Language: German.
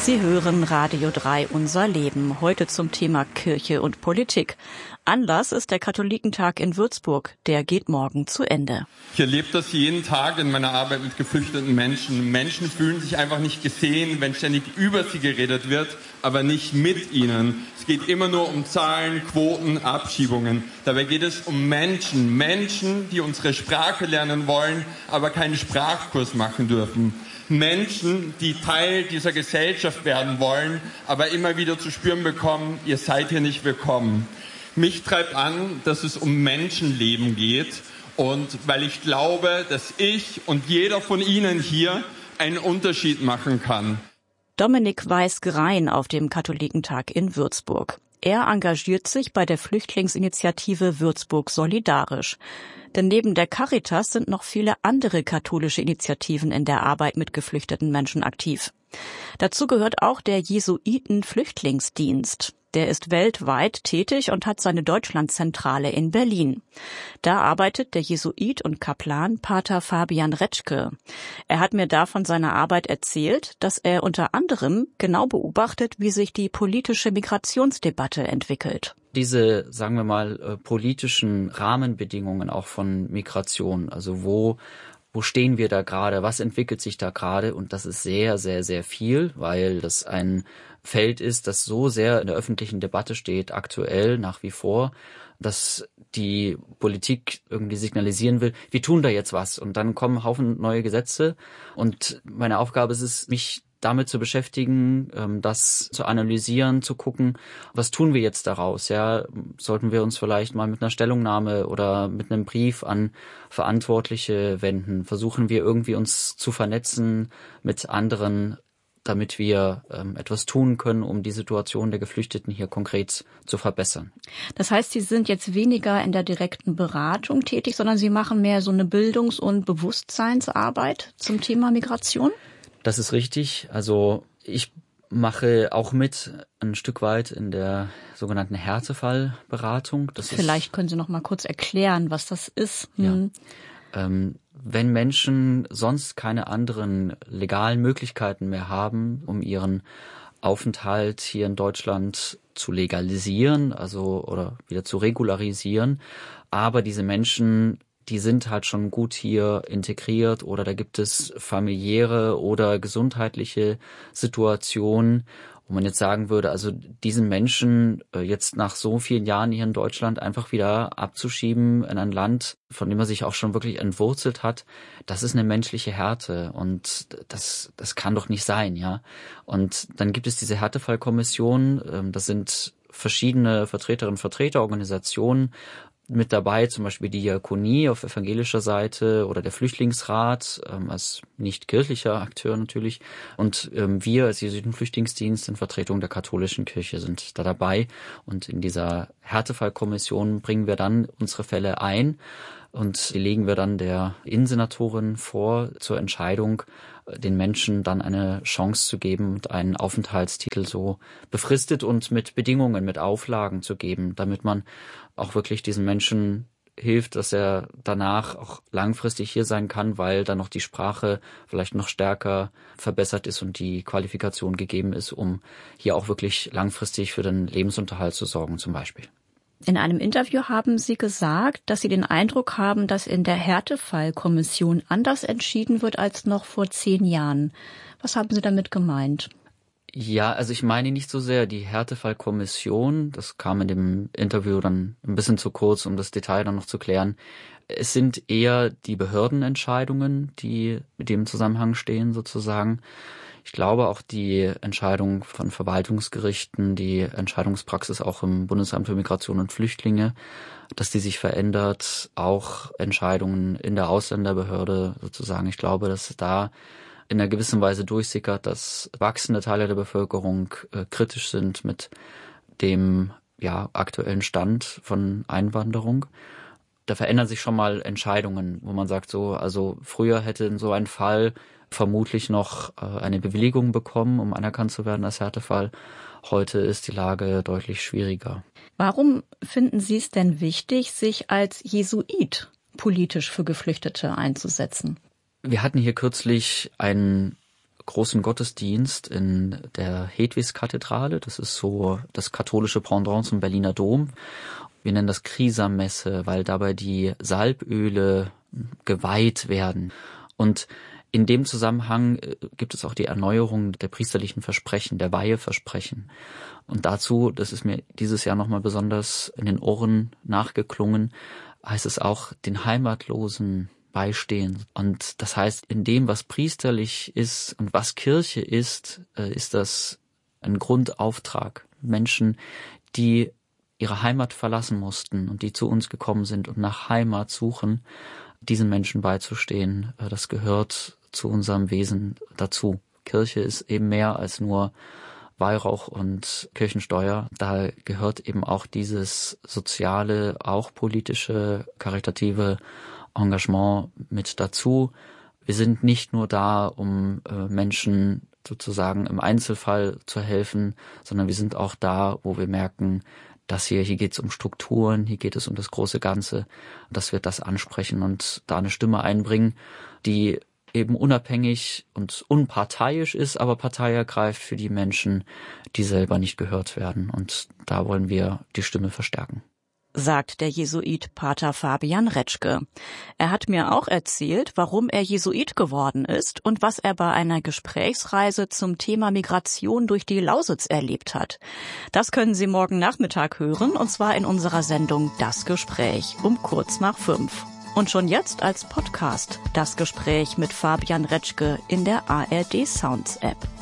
Sie hören Radio 3 Unser Leben, heute zum Thema Kirche und Politik. Anlass ist der Katholikentag in Würzburg, der geht morgen zu Ende. Ich erlebe das jeden Tag in meiner Arbeit mit geflüchteten Menschen. Menschen fühlen sich einfach nicht gesehen, wenn ständig über sie geredet wird, aber nicht mit ihnen. Es geht immer nur um Zahlen, Quoten, Abschiebungen. Dabei geht es um Menschen, die unsere Sprache lernen wollen, aber keinen Sprachkurs machen dürfen. Menschen, die Teil dieser Gesellschaft werden wollen, aber immer wieder zu spüren bekommen, ihr seid hier nicht willkommen. Mich treibt an, dass es um Menschenleben geht und weil ich glaube, dass ich und jeder von Ihnen hier einen Unterschied machen kann. Dominik Weiß-Grein auf dem Katholikentag in Würzburg. Er engagiert sich bei der Flüchtlingsinitiative Würzburg Solidarisch. Denn neben der Caritas sind noch viele andere katholische Initiativen in der Arbeit mit geflüchteten Menschen aktiv. Dazu gehört auch der Jesuiten-Flüchtlingsdienst. Der ist weltweit tätig und hat seine Deutschlandzentrale in Berlin. Da arbeitet der Jesuit und Kaplan Pater Fabian Retschke. Er hat mir da von seiner Arbeit erzählt, dass er unter anderem genau beobachtet, wie sich die politische Migrationsdebatte entwickelt. Diese, sagen wir mal, politischen Rahmenbedingungen auch von Migration, also wo stehen wir da gerade, was entwickelt sich da gerade? Und das ist sehr, sehr, sehr viel, weil das ein Feld ist, das so sehr in der öffentlichen Debatte steht, aktuell nach wie vor, dass die Politik irgendwie signalisieren will, wir tun da jetzt was. Und dann kommen Haufen neue Gesetze. Und meine Aufgabe ist es, mich damit zu beschäftigen, das zu analysieren, zu gucken, was tun wir jetzt daraus? Ja, sollten wir uns vielleicht mal mit einer Stellungnahme oder mit einem Brief an Verantwortliche wenden? Versuchen wir irgendwie uns zu vernetzen mit anderen, damit wir etwas tun können, um die Situation der Geflüchteten hier konkret zu verbessern. Das heißt, Sie sind jetzt weniger in der direkten Beratung tätig, sondern Sie machen mehr so eine Bildungs- und Bewusstseinsarbeit zum Thema Migration? Das ist richtig. Also ich mache auch mit ein Stück weit in der sogenannten Härtefallberatung. Vielleicht können Sie noch mal kurz erklären, was das ist. Ja. Wenn Menschen sonst keine anderen legalen Möglichkeiten mehr haben, um ihren Aufenthalt hier in Deutschland zu legalisieren, also oder wieder zu regularisieren, aber diese Menschen, die sind halt schon gut hier integriert oder da gibt es familiäre oder gesundheitliche Situationen, wo man jetzt sagen würde, also diesen Menschen jetzt nach so vielen Jahren hier in Deutschland einfach wieder abzuschieben in ein Land, von dem er sich auch schon wirklich entwurzelt hat, das ist eine menschliche Härte und das kann doch nicht sein, ja. Und dann gibt es diese Härtefallkommission, das sind verschiedene Vertreterinnen und Vertreter, Organisationen, mit dabei, zum Beispiel die Diakonie auf evangelischer Seite oder der Flüchtlingsrat als nicht kirchlicher Akteur natürlich und wir als Jesuitenflüchtlingsdienst in Vertretung der katholischen Kirche sind da dabei und in dieser Härtefallkommission bringen wir dann unsere Fälle ein und die legen wir dann der Innensenatorin vor zur Entscheidung, den Menschen dann eine Chance zu geben und einen Aufenthaltstitel so befristet und mit Bedingungen, mit Auflagen zu geben, damit man auch wirklich diesen Menschen hilft, dass er danach auch langfristig hier sein kann, weil dann noch die Sprache vielleicht noch stärker verbessert ist und die Qualifikation gegeben ist, um hier auch wirklich langfristig für den Lebensunterhalt zu sorgen zum Beispiel. In einem Interview haben Sie gesagt, dass Sie den Eindruck haben, dass in der Härtefallkommission anders entschieden wird als noch vor 10 Jahren. Was haben Sie damit gemeint? Ja, also ich meine nicht so sehr die Härtefallkommission, das kam in dem Interview dann ein bisschen zu kurz, um das Detail dann noch zu klären. Es sind eher die Behördenentscheidungen, die mit dem Zusammenhang stehen sozusagen. Ich glaube auch die Entscheidung von Verwaltungsgerichten, die Entscheidungspraxis auch im Bundesamt für Migration und Flüchtlinge, dass die sich verändert, auch Entscheidungen in der Ausländerbehörde sozusagen. Ich glaube, dass da in einer gewissen Weise durchsickert, dass wachsende Teile der Bevölkerung kritisch sind mit dem aktuellen Stand von Einwanderung. Da verändern sich schon mal Entscheidungen, wo man sagt so, also früher hätte in so einem Fall vermutlich noch eine Bewilligung bekommen, um anerkannt zu werden als Härtefall. Heute ist die Lage deutlich schwieriger. Warum finden Sie es denn wichtig, sich als Jesuit politisch für Geflüchtete einzusetzen? Wir hatten hier kürzlich einen großen Gottesdienst in der Hedwigskathedrale. Das ist so das katholische Pendant zum Berliner Dom. Wir nennen das Krisammesse, weil dabei die Salböle geweiht werden. Und in dem Zusammenhang gibt es auch die Erneuerung der priesterlichen Versprechen, der Weiheversprechen. Und dazu, das ist mir dieses Jahr nochmal besonders in den Ohren nachgeklungen, heißt es auch, den Heimatlosen beistehen. Und das heißt, in dem, was priesterlich ist und was Kirche ist das ein Grundauftrag. Menschen, die ihre Heimat verlassen mussten und die zu uns gekommen sind und nach Heimat suchen, diesen Menschen beizustehen, das gehört zu unserem Wesen dazu. Kirche ist eben mehr als nur Weihrauch und Kirchensteuer. Da gehört eben auch dieses soziale, auch politische, karitative Engagement mit dazu. Wir sind nicht nur da, um Menschen sozusagen im Einzelfall zu helfen, sondern wir sind auch da, wo wir merken, dass hier geht es um Strukturen, hier geht es um das große Ganze, dass wir das ansprechen und da eine Stimme einbringen, die eben unabhängig und unparteiisch ist, aber Partei ergreift für die Menschen, die selber nicht gehört werden. Und da wollen wir die Stimme verstärken. Sagt der Jesuit Pater Fabian Retschke. Er hat mir auch erzählt, warum er Jesuit geworden ist und was er bei einer Gesprächsreise zum Thema Migration durch die Lausitz erlebt hat. Das können Sie morgen Nachmittag hören, und zwar in unserer Sendung Das Gespräch um 5:15. Und schon jetzt als Podcast Das Gespräch mit Fabian Retschke in der ARD Sounds App.